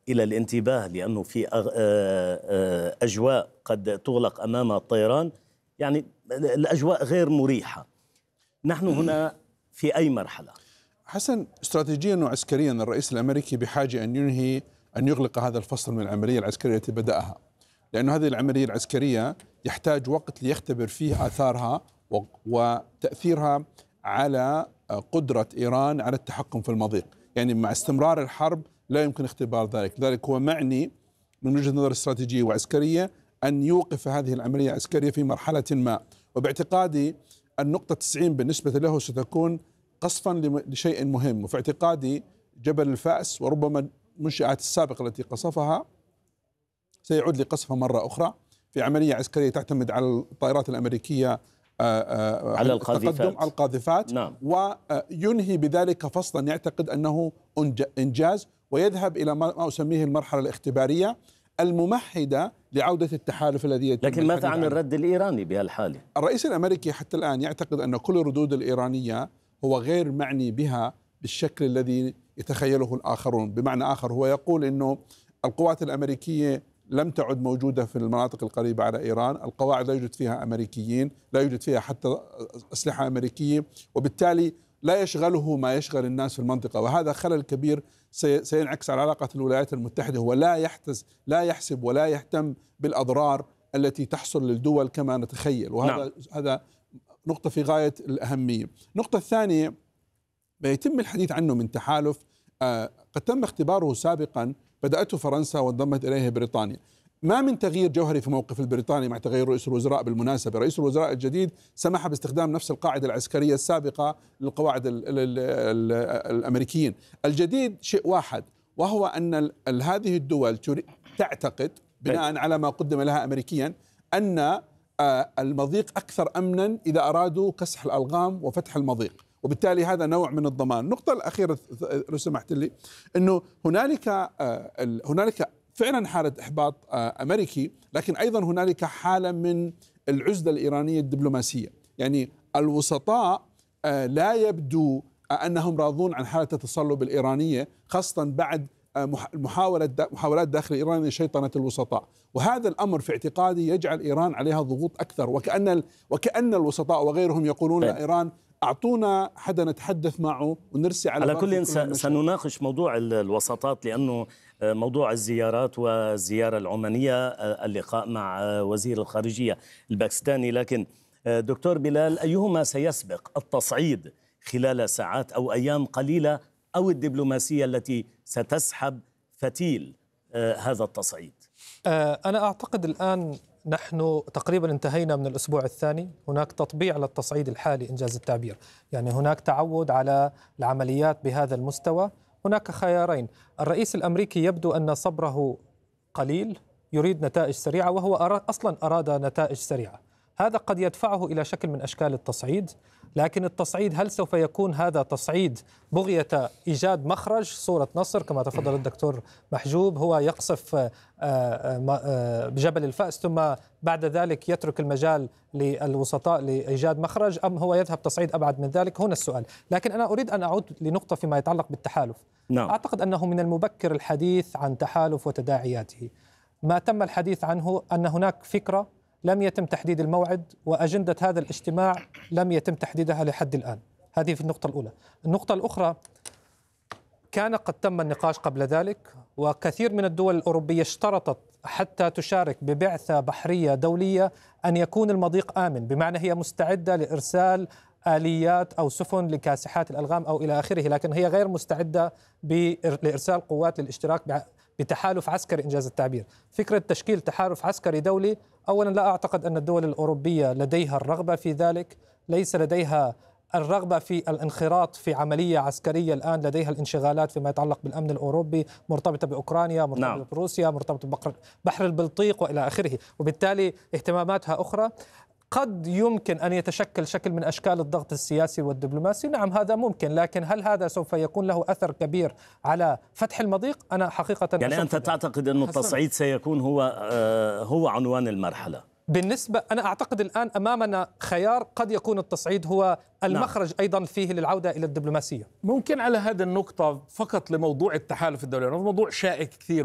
إلى الانتباه، لأنه في أجواء قد تغلق أمامها الطيران، يعني الأجواء غير مريحة. نحن هنا في أي مرحلة؟ حسن، استراتيجيا وعسكريا الرئيس الأمريكي بحاجة أن يغلق هذا الفصل من العملية العسكرية التي بدأها، لأن هذه العملية العسكرية يحتاج وقت ليختبر فيه آثارها وتأثيرها على قدرة إيران على التحكم في المضيق. يعني مع استمرار الحرب لا يمكن اختبار ذلك، لذلك هو معني من وجهة نظر استراتيجية وعسكرية أن يوقف هذه العملية العسكرية في مرحلة ما. وباعتقادي النقطة 90 بالنسبة له ستكون قصفا لشيء مهم، وفي اعتقادي جبل الفأس وربما المنشآت السابقة التي قصفها سيعود لقصفها مرة أخرى في عملية عسكرية تعتمد على الطائرات الأمريكية على القاذفات. نعم. وينهي بذلك فصلا يعتقد أنه إنجاز، ويذهب إلى ما أسميه المرحلة الاختبارية الممهدة لعودة التحالف الذي يتم. لكن ماذا عن الرد الإيراني بهالحالة؟ الرئيس الأمريكي حتى الآن يعتقد أن كل الردود الإيرانية هو غير معني بها بالشكل الذي يتخيله الآخرون. بمعنى آخر، هو يقول أنه القوات الأمريكية لم تعد موجودة في المناطق القريبة على إيران، القواعد لا يوجد فيها أمريكيين، لا يوجد فيها حتى أسلحة أمريكية، وبالتالي لا يشغله ما يشغل الناس في المنطقة، وهذا خلل كبير سينعكس على علاقة الولايات المتحدة. هو لا يحسب ولا يهتم بالأضرار التي تحصل للدول كما نتخيل، وهذا هذا نقطة في غاية الأهمية. النقطة الثانية ما يتم الحديث عنه من تحالف قد تم اختباره سابقا، بدأته فرنسا وانضمت إليه بريطانيا. ما من تغيير جوهري في موقف البريطاني مع تغيير رئيس الوزراء. بالمناسبة رئيس الوزراء الجديد سمح باستخدام نفس القاعدة العسكرية السابقة للقواعد الأمريكيين. الجديد شيء واحد، وهو أن هذه الدول تعتقد بناء على ما قدم لها أمريكيا أن المضيق أكثر أمنا إذا أرادوا كسح الألغام وفتح المضيق، وبالتالي هذا نوع من الضمان. النقطة الأخيرة لو سمحت لي، أنه هنالك فعلا حالة إحباط أمريكي، لكن أيضا هنالك حالة من العزلة الإيرانية الدبلوماسية. يعني الوسطاء لا يبدو أنهم راضون عن حالة التصلب الإيرانية، خاصة بعد محاولات داخل إيران لشيطنة الوسطاء، وهذا الأمر في اعتقادي يجعل إيران عليها ضغوط أكثر، وكأن الوسطاء وغيرهم يقولون لإيران أعطونا حدا نتحدث معه ونرسي على كل سنناقش موضوع الوساطات، لأنه موضوع الزيارات والزيارة العمانية، اللقاء مع وزير الخارجية الباكستاني. لكن دكتور بلال، أيهما سيسبق، التصعيد خلال ساعات أو أيام قليلة، أو الدبلوماسية التي ستسحب فتيل هذا التصعيد؟ أنا أعتقد الآن نحن تقريبا انتهينا من الأسبوع الثاني، هناك تطبيع للتصعيد الحالي إنجاز التعبير، يعني هناك تعود على العمليات بهذا المستوى. هناك خيارين، الرئيس الأمريكي يبدو أن صبره قليل، يريد نتائج سريعة، وهو أصلا أراد نتائج سريعة، هذا قد يدفعه إلى شكل من أشكال التصعيد. لكن التصعيد هل سوف يكون هذا تصعيد بغية إيجاد مخرج صورة نصر كما تفضل الدكتور محجوب، هو يقصف بجبل الفأس ثم بعد ذلك يترك المجال للوسطاء لإيجاد مخرج، أم هو يذهب تصعيد أبعد من ذلك؟ هنا السؤال. لكن أنا أريد أن أعود لنقطة فيما يتعلق بالتحالف. أعتقد أنه من المبكر الحديث عن تحالف وتداعياته. ما تم الحديث عنه أن هناك فكرة لم يتم تحديد الموعد، وأجندة هذا الاجتماع لم يتم تحديدها لحد الآن. هذه في النقطة الأولى. النقطة الأخرى، كان قد تم النقاش قبل ذلك، وكثير من الدول الأوروبية اشترطت حتى تشارك ببعثة بحرية دولية أن يكون المضيق آمن، بمعنى هي مستعدة لإرسال آليات أو سفن لكاسحات الألغام أو إلى آخره، لكن هي غير مستعدة لإرسال قوات للاشتراك بتحالف عسكري إنجاز التعبير. فكرة تشكيل تحالف عسكري دولي، أولا لا أعتقد أن الدول الأوروبية لديها الرغبة في ذلك، ليس لديها الرغبة في الانخراط في عملية عسكرية الآن، لديها الانشغالات فيما يتعلق بالأمن الأوروبي، مرتبطة بأوكرانيا، مرتبطة بروسيا، مرتبطة ببحر البلطيق وإلى آخره، وبالتالي اهتماماتها أخرى. قد يمكن أن يتشكل شكل من أشكال الضغط السياسي والدبلوماسي، نعم هذا ممكن، لكن هل هذا سوف يكون له أثر كبير على فتح المضيق؟ أنا حقيقة يعني أنت تعتقد أن التصعيد سيكون هو عنوان المرحلة؟ بالنسبة أنا أعتقد الآن أمامنا خيار، قد يكون التصعيد هو المخرج أيضا فيه للعودة إلى الدبلوماسية. ممكن على هذه النقطة فقط لموضوع التحالف الدولي، موضوع شائك كثير.